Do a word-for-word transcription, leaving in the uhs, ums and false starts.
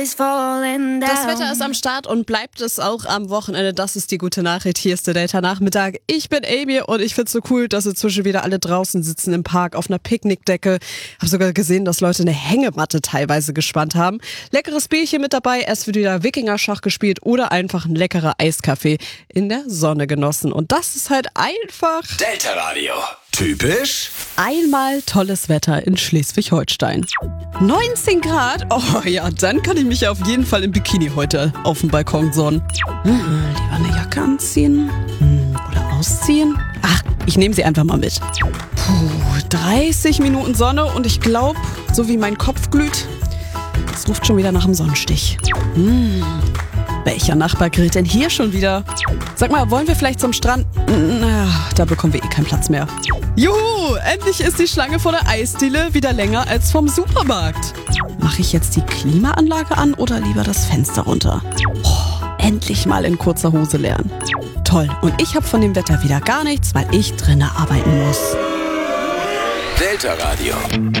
is falling down. Das Wetter ist am Start und bleibt es auch am Wochenende. Das ist die gute Nachricht. Hier ist der Delta-Nachmittag. Ich bin Amy und ich find's so cool, dass inzwischen wieder alle draußen sitzen im Park auf einer Picknickdecke. Hab sogar gesehen, dass Leute eine Hängematte teilweise gespannt haben. Leckeres Bierchen mit dabei, es wird wieder Wikinger-Schach gespielt oder einfach ein leckerer Eiskaffee in der Sonne genossen. Und das ist halt einfach... Delta Radio. Typisch? Einmal tolles Wetter in Schleswig-Holstein. neunzehn Grad? Oh ja, dann kann ich mich auf jeden Fall im Bikini heute auf dem Balkon sonnen. Hm, lieber eine Jacke anziehen hm, oder ausziehen. Ach, ich nehme sie einfach mal mit. Puh, dreißig Minuten Sonne und ich glaube, so wie mein Kopf glüht, es ruft schon wieder nach dem Sonnenstich. Hm. Welcher Nachbar grillt denn hier schon wieder? Sag mal, wollen wir vielleicht zum Strand? Na, da bekommen wir eh keinen Platz mehr. Juhu, endlich ist die Schlange vor der Eisdiele wieder länger als vom Supermarkt. Mache ich jetzt die Klimaanlage an oder lieber das Fenster runter? Oh, endlich mal in kurzer Hose lernen. Toll, und ich habe von dem Wetter wieder gar nichts, weil ich drinnen arbeiten muss. Delta Radio.